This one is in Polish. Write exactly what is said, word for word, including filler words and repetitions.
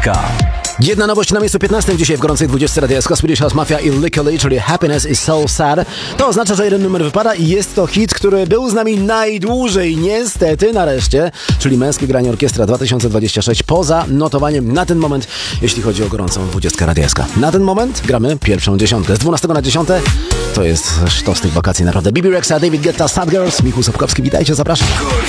Radioeska. Jedna nowość na miejscu piętnastym dzisiaj w gorącej dwudziestce Radioeska. Swedish House Mafia i Lickily, czyli Happiness is So Sad. To oznacza, że jeden numer wypada i jest to hit, który był z nami najdłużej, niestety, nareszcie. Czyli Męskie Granie Orkiestra dwa tysiące dwadzieścia sześć poza notowaniem na ten moment, jeśli chodzi o gorącą dwudziestkę Radioeska. Na ten moment gramy pierwszą dziesiątkę. Z dwunastego na dziesiąte to jest sztos tych wakacji, naprawdę. Bibi Rexa, David Guetta, Sad Girls, Michał Sapkowski, witajcie, zapraszam.